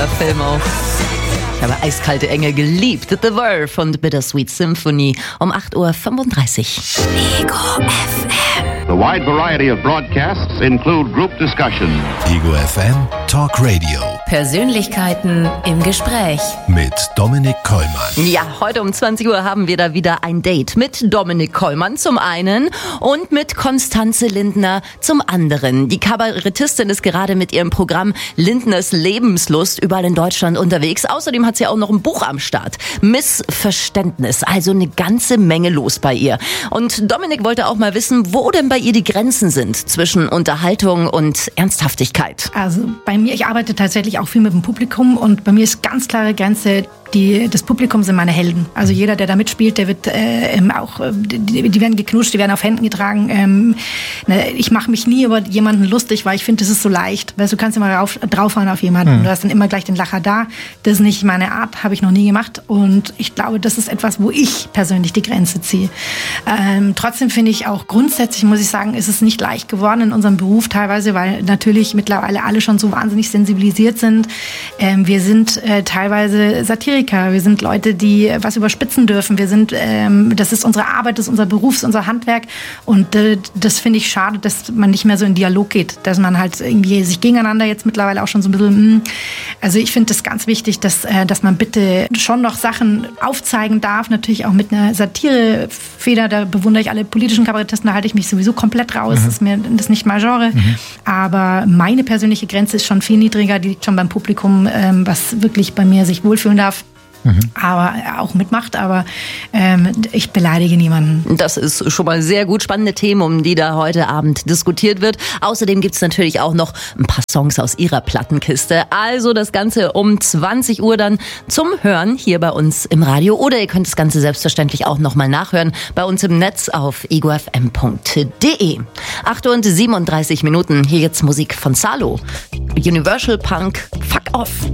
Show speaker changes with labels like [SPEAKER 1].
[SPEAKER 1] Film auch. Ich habe Eiskalte Engel geliebt. The Verve und Bittersweet Symphony um 8:35 Uhr. Ego FM.
[SPEAKER 2] The wide variety of broadcasts include group discussion.
[SPEAKER 3] Ego FM Talk Radio.
[SPEAKER 4] Persönlichkeiten im Gespräch.
[SPEAKER 3] Mit Dominik Kollmann.
[SPEAKER 1] Ja, heute um 20 Uhr haben wir da wieder ein Date mit Dominik Kollmann zum einen und mit Constanze Lindner zum anderen. Die Kabarettistin ist gerade mit ihrem Programm Lindners Lebenslust überall in Deutschland unterwegs. Außerdem hat sie auch noch ein Buch am Start. Missverständnis, also eine ganze Menge los bei ihr. Und Dominik wollte auch mal wissen, wo denn bei ihr die Grenzen sind zwischen Unterhaltung und Ernsthaftigkeit.
[SPEAKER 5] Also bei mir, ich arbeite tatsächlich auch viel mit dem Publikum und bei mir ist ganz klare Grenze, das Publikum sind meine Helden. Also jeder, der da mitspielt, der wird die werden geknutscht, die werden auf Händen getragen. Ich mache mich nie über jemanden lustig, weil ich finde, das ist so leicht. Weißt, du kannst immer draufhauen auf jemanden. Du hast dann immer gleich den Lacher da. Das ist nicht meine Art, habe ich noch nie gemacht. Und ich glaube, das ist etwas, wo ich persönlich die Grenze ziehe. Trotzdem finde ich auch grundsätzlich, muss ich sagen, ist es nicht leicht geworden in unserem Beruf teilweise, weil natürlich mittlerweile alle schon so wahnsinnig sensibilisiert sind. Wir sind teilweise Satiriker. Wir sind Leute, die was überspitzen dürfen. Das ist unsere Arbeit, das ist unser Beruf, das ist unser Handwerk. Und das finde ich schade, dass man nicht mehr so in Dialog geht. Dass man halt irgendwie sich gegeneinander jetzt mittlerweile auch schon so ein bisschen... Also ich finde das ganz wichtig, dass man bitte schon noch Sachen aufzeigen darf. Natürlich auch mit einer Satirefeder. Da bewundere ich alle politischen Kabarettisten. Da halte ich mich sowieso komplett raus. Das ist mir das nicht mein Genre. Aber meine persönliche Grenze ist schon viel niedriger. Die liegt schon beim Publikum, was wirklich bei mir sich wohlfühlen darf. Aber auch mitmacht, aber ich beleidige niemanden.
[SPEAKER 1] Das ist schon mal sehr gut. Spannende Themen, um die da heute Abend diskutiert wird. Außerdem gibt's natürlich auch noch ein paar Songs aus ihrer Plattenkiste. Also das Ganze um 20 Uhr dann zum Hören hier bei uns im Radio. Oder ihr könnt das Ganze selbstverständlich auch nochmal nachhören bei uns im Netz auf egofm.de. 8:37 Uhr. Hier jetzt Musik von Salo. Universal Punk, Fuck Off.